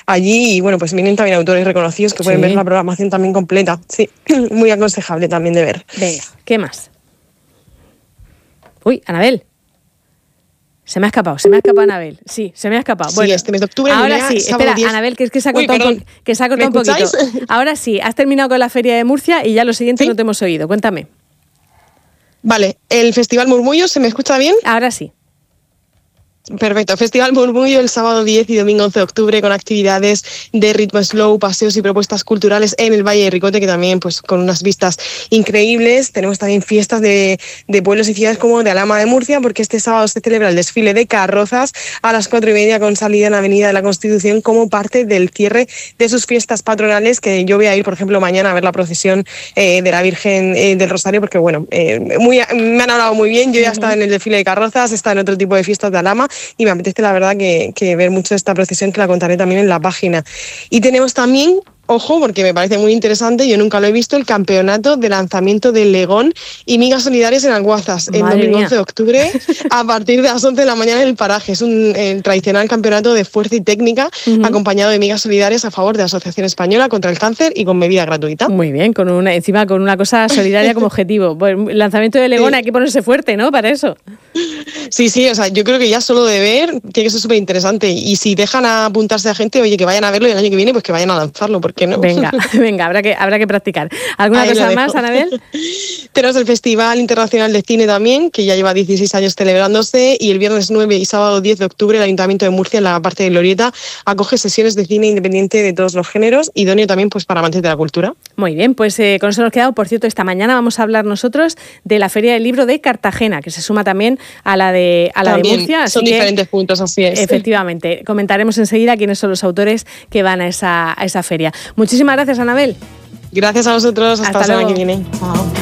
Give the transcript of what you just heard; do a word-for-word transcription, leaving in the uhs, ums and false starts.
allí y bueno, pues vienen también autores reconocidos que pueden Sí. ver la programación también completa. Sí, muy aconsejable también de ver. Venga, ¿qué más? Uy, Anabel. Se me ha escapado, se me ha escapado Anabel. Sí, se me ha escapado. Sí, Bueno, este mes de octubre. ahora Linnea, sí, sábado espera, diez. Anabel, que es que se ha Uy, cortado, un, perdón. po- que se ha cortado un ¿Me poquito. escucháis? Ahora sí, has terminado con la Feria de Murcia y ya lo siguiente ¿Sí? no te hemos oído. Cuéntame. Vale, el Festival Murmullo, ¿se me escucha bien? Ahora sí. Perfecto, Festival Murmullo el sábado diez y domingo once de octubre con actividades de ritmo slow, paseos y propuestas culturales en el Valle de Ricote, que también pues con unas vistas increíbles. Tenemos también fiestas de, de pueblos y ciudades como de Alhama de Murcia, porque este sábado se celebra el desfile de carrozas a las cuatro y media con salida en Avenida de la Constitución como parte del cierre de sus fiestas patronales, que yo voy a ir, por ejemplo, mañana a ver la procesión eh, de la Virgen eh, del Rosario, porque bueno, eh, muy, me han hablado muy bien. Yo ya he estado en el desfile de carrozas, he estado en otro tipo de fiestas de Alhama y me apetece la verdad que, que ver mucho esta procesión, que la contaré también en la página. Y tenemos también, ojo, porque me parece muy interesante, yo nunca lo he visto, el campeonato de lanzamiento de Legón y Migas Solidarias en Alguazas, el Madre domingo mía. once de octubre, a partir de las once de la mañana en el paraje. Es un el tradicional campeonato de fuerza y técnica, Ujú. acompañado de Migas Solidarias a favor de la Asociación Española contra el Cáncer y con bebida gratuita. Muy bien, con una, encima con una cosa solidaria como objetivo. Bueno, el lanzamiento de Legón Sí. hay que ponerse fuerte, ¿no? Para eso. Sí, sí, o sea, yo creo que ya solo de ver tiene que ser súper interesante. Y si dejan a apuntarse a gente, oye, que vayan a verlo y el año que viene, pues que vayan a lanzarlo, ¿por qué no? Venga, venga, habrá que, habrá que practicar. ¿Alguna Ahí lo cosa dejo. más, Anabel? Tenemos el Festival Internacional de Cine también, que ya lleva dieciséis años celebrándose, y el viernes nueve y sábado diez de octubre el Ayuntamiento de Murcia, en la parte de Glorieta, acoge sesiones de cine independiente de todos los géneros, idóneo también pues para amantes de la cultura. Muy bien, pues eh, con eso nos quedado. Por cierto, esta mañana vamos a hablar nosotros de la Feria del Libro de Cartagena, que se suma también a la de, a la También de Murcia. Así son que, diferentes puntos, así es. efectivamente, comentaremos enseguida quiénes son los autores que van a esa, a esa feria. Muchísimas gracias, Anabel. Gracias a vosotros, hasta, Hasta la semana luego. que viene. Chao.